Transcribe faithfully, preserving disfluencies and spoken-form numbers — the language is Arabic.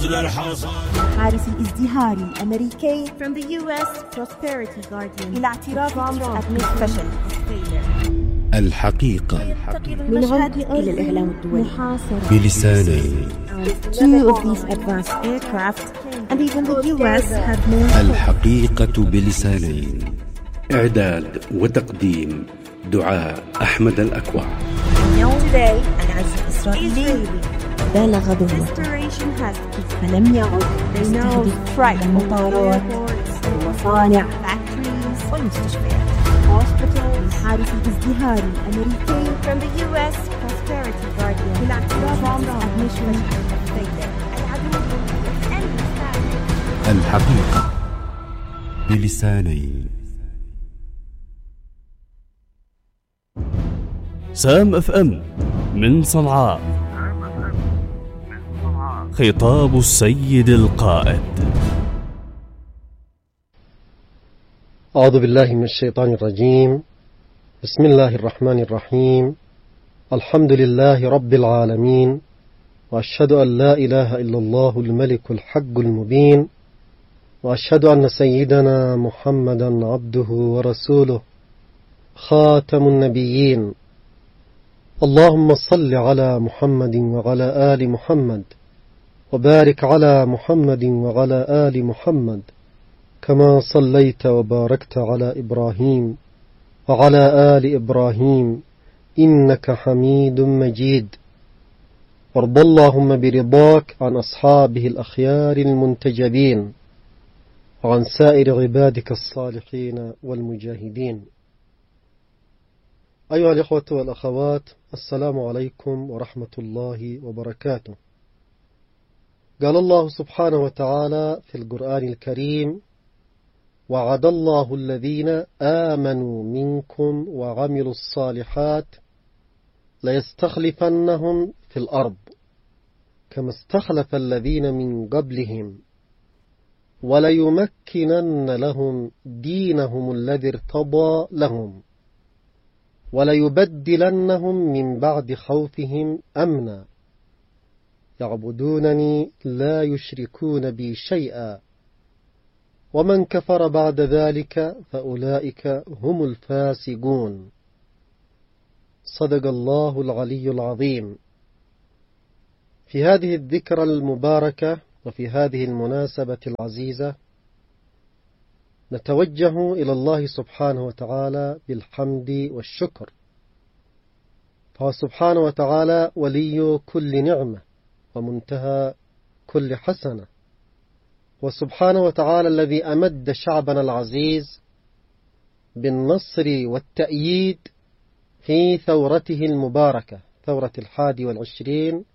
نزل الحصان. حارس الازدهار الأمريكي from the يو إس Prosperity Guardian إلى اعتراف ترامب فشل. الحقيقة من عمق إلى الإعلام الدولي بلسانين. Two of these advanced aircraft and even the يو إس have more. الحقيقة بلسانين. إعداد وتقديم دعاء أحمد الأكوع. Today العزف الإسرائيلي بالغ ذروته فلم يعد يستهدف المطارات والمصانع والمستشفيات. حارس الازدهار الأمريكي from the يو إس Prosperity Guardian إلى اعتراف ترامب الحقيقة بلسانين. سام اف ام من صنعاء. خطاب السيد القائد. أعوذ بالله من الشيطان الرجيم. بسم الله الرحمن الرحيم. الحمد لله رب العالمين، وأشهد أن لا إله إلا الله الملك الحق المبين، وأشهد أن سيدنا محمدا عبده ورسوله خاتم النبيين. اللهم صل على محمد وعلى آل محمد، وبارك على محمد وعلى آل محمد كما صليت وباركت على إبراهيم وعلى آل إبراهيم إنك حميد مجيد. وارض اللهم برضاك عن أصحابه الأخيار المنتجبين وعن سائر عبادك الصالحين والمجاهدين. أيها الإخوة والأخوات، السلام عليكم ورحمة الله وبركاته. قال الله سبحانه وتعالى في القرآن الكريم: وعد الله الذين آمنوا منكم وعملوا الصالحات ليستخلفنهم في الأرض كما استخلف الذين من قبلهم وليمكنن لهم دينهم الذي ارتضى لهم وليبدلنهم من بعد خوفهم أمنا يعبدونني لا يشركون بي شيئا ومن كفر بعد ذلك فأولئك هم الفاسقون. صدق الله العلي العظيم. في هذه الذكرى المباركة وفي هذه المناسبة العزيزة نتوجه إلى الله سبحانه وتعالى بالحمد والشكر، فهو سبحانه وتعالى ولي كل نعمة ومنتهى كل حسنة، وسبحانه وتعالى الذي أمد شعبنا العزيز بالنصر والتأييد في ثورته المباركة، ثورة الحادي والعشرين